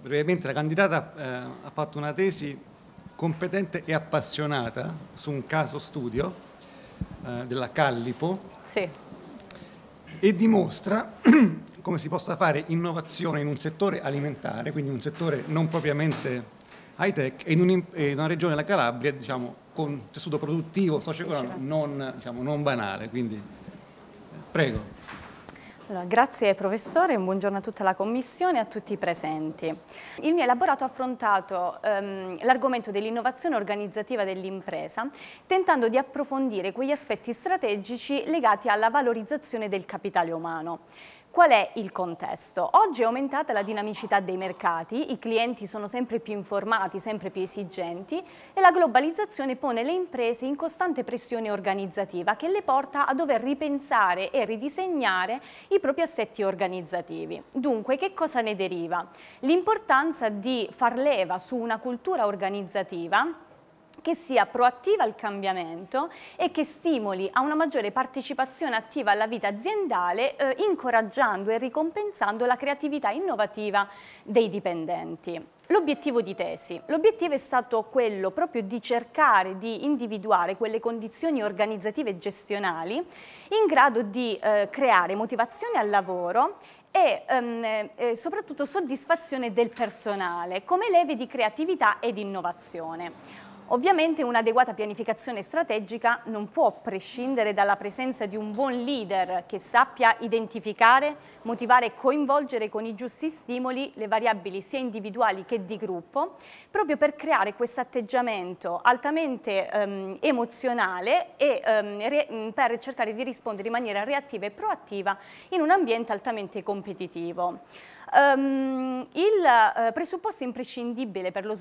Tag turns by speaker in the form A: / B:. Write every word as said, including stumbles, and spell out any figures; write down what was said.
A: brevemente, la candidata eh, ha fatto una tesi competente e appassionata su un caso studio eh, della Callipo
B: sì.
A: e dimostra come si possa fare innovazione in un settore alimentare, quindi un settore non propriamente high tech, e in, un, in una regione, la Calabria, diciamo, con tessuto produttivo, socio-economico non, diciamo, non banale. Quindi, prego.
B: Allora, grazie professore, un buongiorno a tutta la commissione e a tutti i presenti. Il mio elaborato ha affrontato ehm, l'argomento dell'innovazione organizzativa dell'impresa, tentando di approfondire quegli aspetti strategici legati alla valorizzazione del capitale umano. Qual è il contesto? Oggi è aumentata la dinamicità dei mercati, i clienti sono sempre più informati, sempre più esigenti e la globalizzazione pone le imprese in costante pressione organizzativa che le porta a dover ripensare e ridisegnare i propri assetti organizzativi. Dunque, che cosa ne deriva? L'importanza di far leva su una cultura organizzativa che sia proattiva al cambiamento e che stimoli a una maggiore partecipazione attiva alla vita aziendale, eh, incoraggiando e ricompensando la creatività innovativa dei dipendenti. L'obiettivo di tesi. L'obiettivo è stato quello proprio di cercare di individuare quelle condizioni organizzative e gestionali in grado di eh, creare motivazione al lavoro e ehm, eh, soprattutto soddisfazione del personale come leve di creatività ed innovazione. Ovviamente un'adeguata pianificazione strategica non può prescindere dalla presenza di un buon leader che sappia identificare, motivare e coinvolgere con i giusti stimoli le variabili sia individuali che di gruppo, proprio per creare questo atteggiamento altamente ehm, emozionale e ehm, per cercare di rispondere in maniera reattiva e proattiva in un ambiente altamente competitivo. Um, il uh, presupposto imprescindibile per lo